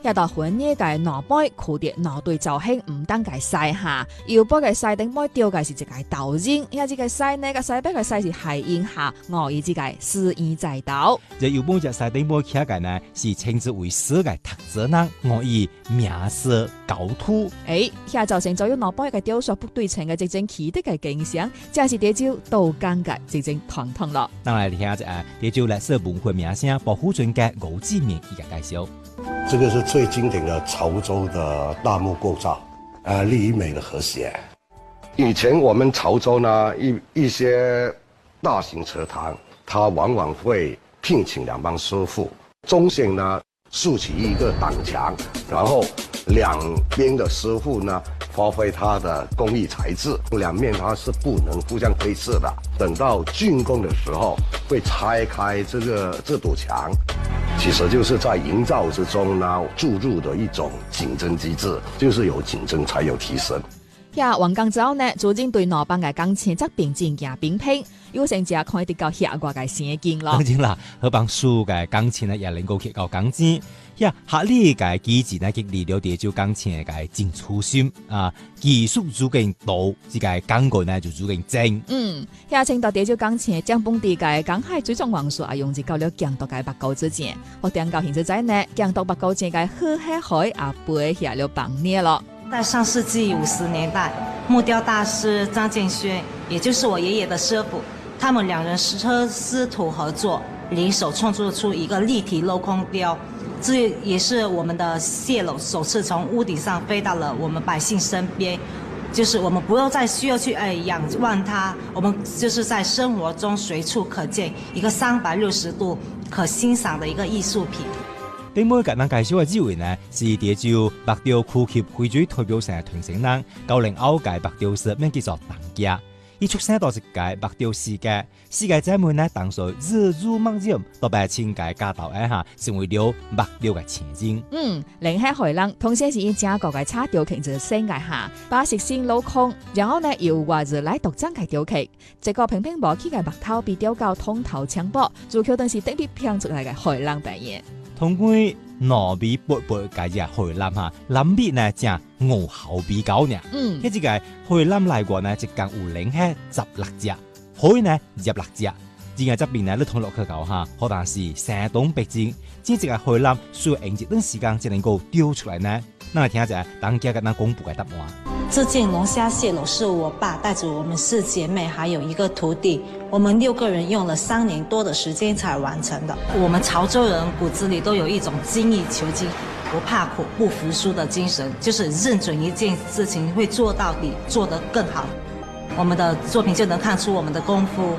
一到婚夜嘅腦杯佢哋腦對造型唔單計晒下，要幫嘅晒頂杯吊嘅是一個豆尖，而只嘅晒呢個晒杯嘅晒是係應下，我以之個私意在豆。 這要幫隻晒頂杯起嘅呢，是稱之為色嘅特質呢，我以名色構圖。 下造成咗要腦杯嘅雕塑不對稱嘅直正奇的嘅景象，即是地招倒間嘅直正堂堂咯。 當然聽下地招歷史文化名聲保護專家吳志明一個介紹。 這個是最經典的潮州的大木構造，力與美的和諧。以前我們潮州呢，一些大型祠堂，它往往會聘請兩幫師傅，中線呢豎起一個擋牆，然後兩邊的師傅呢發揮他的工藝才智，兩面它是不能互相窺視的。等到竣工的時候，會拆開這堵牆。其實就是在營造之中呢注入的一種競爭機制，就是有競爭才有提升。 完工之後呢，逐漸對內邦嘅工錢則變進行平平，有成只可以得到下掛嘅生計咯。 當然啦，佢幫書嘅工錢呢也能夠提高工資。合理嘅機制呢，激勵了地招工錢嘅進出心啊，技術足夠到，這個工具呢就足夠精。 青島地招工錢將本地嘅港海水族王數啊，用至到了強獨嘅北高之間，我點高興之際呢，強獨北高之間嘅河海啊，背下了綁捏咯。 在上世紀50年代，木雕大師張建軒，也就是我爺爺的師傅，他們兩人師徒合作，聯手創作出一個立體鏤空雕。這也是我們的蟹簍首次從屋頂上飛到了我們百姓身邊，就是我們不用再需要去仰望它，我們就是在生活中隨處可見一個360度可欣賞的一個藝術品。 頂每個人介紹嘅機會呢，是地招北雕區協會最代表性嘅傳承人，90後屆北雕師名叫做鄧家。伊出生到一屆北雕世界姐妹呢，當時日入夢入，到百千屆家頭下，成為了北雕嘅前景。 寧海海浪，同時是以正國嘅叉雕劇就升階下，把食先鏤空，然後呢又話就來獨爭嘅雕劇，這個平平無奇嘅白頭被雕到通頭槍爆，主橋當時特別拼出嚟嘅海浪表演。 通過糯米薄薄嘅隻海南嚇，南邊呢正牛口比較呢。一隻個海南來過呢，一間有零係16隻，海呢16隻。而家這邊呢，你同落去講下，可能是山東北京，這隻個海南需要用一段時間才能夠雕出來呢。那來聽下當家嘅那公布嘅答案。 這件龍蝦蟹簍是我爸帶着我們4姐妹還有一個徒弟，我們6個人用了3年多的時間才完成的。我們潮州人骨子裡都有一種精益求精、不怕苦、不服輸的精神，就是認準一件事情會做到底，做得更好。我們的作品就能看出我們的功夫。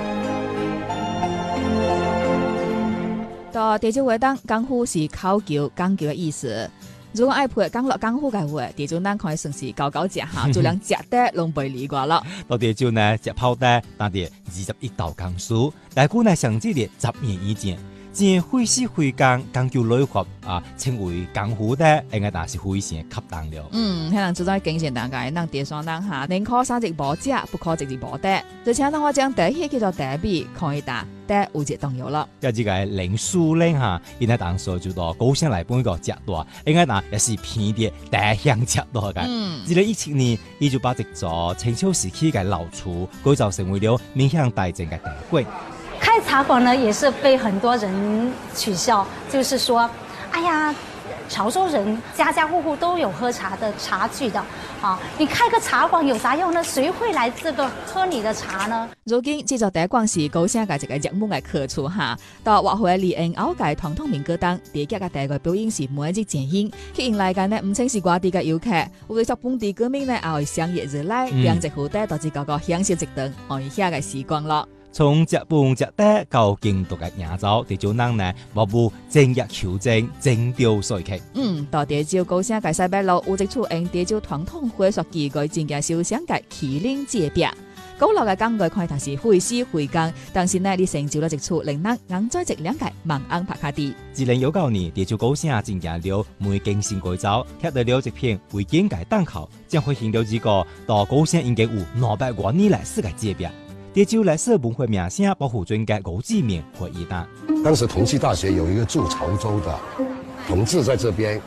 到地招會當功夫是考究講究嘅意思。如果愛配講落功夫嘅話，地招咱可以算是高高食下，就兩食得攏背離過咯。 到地招呢，食泡得，但係21道功夫，大姑呢上至列10年以前，正會師會講講究內學啊，稱為功夫的，應該但是非常恰當了。 可能就在經濟大概讓地雙當下，寧可三隻無食，不可直接無得。就請當我將第一叫做第比，可以打得有隻動搖咯。 有這個零數零下，應該當時就到高雄來半個食大，應該但也是偏啲大鄉食大嘅。2017年，伊就把這座清朝時期嘅老廚改造成為了面向大眾嘅茶館。 開茶館呢，也是被很多人取笑，就是說，哎呀，潮州人家家戶戶都有喝茶的茶具的，啊，你開個茶館有啥用呢？誰會來這個喝你的茶呢？ 如今這座茶館是高聲嘅一個熱門嘅客處下，到話會2N後屆傳統民歌當第一嘅第一個表演是每日前興，吸引來嘅呢唔淨是外地嘅遊客，有啲本地居民呢也會相約而來，兩隻好得導致個個享受一頓愛下嘅時光咯。 從食飯食得到京都嘅亞洲，地招人呢，無不精益求精，精雕細刻。 到地招高聲嘅西北路有一處用地招傳統會所機具真嘅燒香嘅麒麟界壁，高樓嘅工具看頭是會師會工，但是呢，你成就了一處令人眼在直兩界盲眼拍卡啲。 2019年，地招高聲進行了梅更新改造，貼到了一片為境界檔口，將會顯到這個到高聲應該有200多年來世界界壁。地招歷史文化名聲保護專家吳志明回憶道： 當時同濟大學有一個駐潮州的同志在這邊